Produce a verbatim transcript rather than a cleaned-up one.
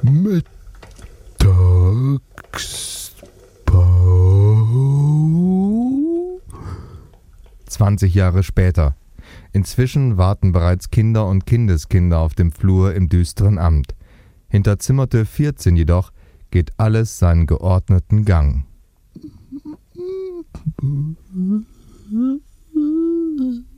Mittagspause. zwanzig Jahre später. Inzwischen warten bereits Kinder und Kindeskinder auf dem Flur im düsteren Amt. Hinter Zimmertür vierzehn jedoch geht alles seinen geordneten Gang.